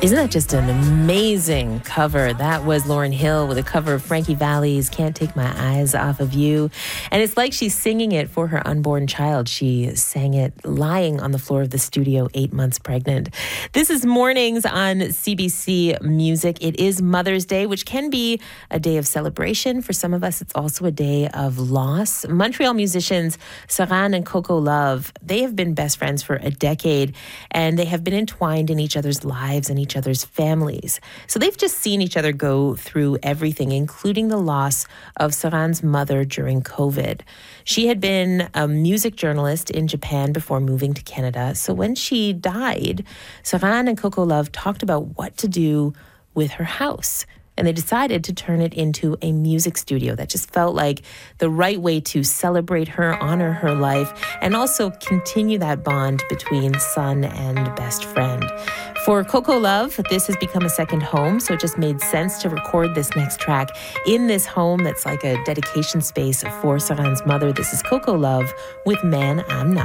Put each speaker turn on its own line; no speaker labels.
Isn't that just an amazing cover? That was Lauryn Hill with a cover of Frankie Valli's Can't Take My Eyes Off of You. And it's like she's singing it for her unborn child. She sang it lying on the floor of the studio, 8 months pregnant. This is Mornings on CBC Music. It is Mother's Day, which can be a day of celebration. For some of us, it's also a day of loss. Montreal musicians Saran and Coco Love, they have been best friends for a decade, and they have been entwined in each other's lives and each other's families. So they've just seen each other go through everything, including the loss of Saran's mother during COVID. She had been a music journalist in Japan before moving to Canada. So when she died, Saran and Coco Love talked about what to do with her house. And they decided to turn it into a music studio. That just felt like the right way to celebrate her, honor her life, and also continue that bond between son and best friend. For Coco Love, this has become a second home, so it just made sense to record this next track in this home that's like a dedication space for Saran's mother. This is Coco Love with Man I'm Not.